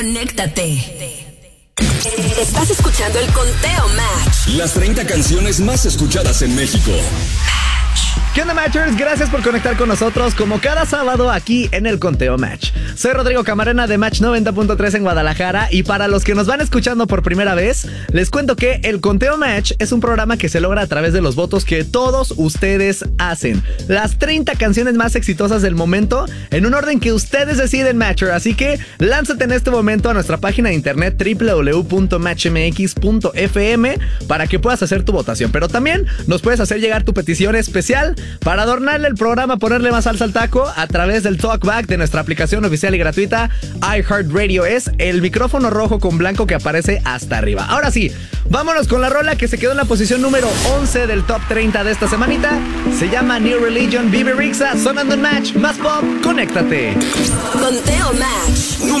Conéctate. Estás escuchando el Conteo Match. Las 30 canciones más escuchadas en México. ¿Qué onda, Matchers? Gracias por conectar con nosotros como cada sábado aquí en el Conteo Match. Soy Rodrigo Camarena de Match 90.3 en Guadalajara y para los que nos van escuchando por primera vez, les cuento que el Conteo Match es un programa que se logra a través de los votos que todos ustedes hacen. Las 30 canciones más exitosas del momento en un orden que ustedes deciden, Matcher. Así que lánzate en este momento a nuestra página de internet www.matchmx.fm para que puedas hacer tu votación. Pero también nos puedes hacer llegar tu petición especial para adornarle el programa, ponerle más salsa al taco a través del talkback de nuestra aplicación oficial y gratuita iHeartRadio. Es el micrófono rojo con blanco que aparece hasta arriba. Ahora sí, vámonos con la rola que se quedó en la posición número 11 del top 30 de esta semanita. Se llama New Religion, Vive Rixa, sonando en Match, más pop, conéctate. Conteo Match.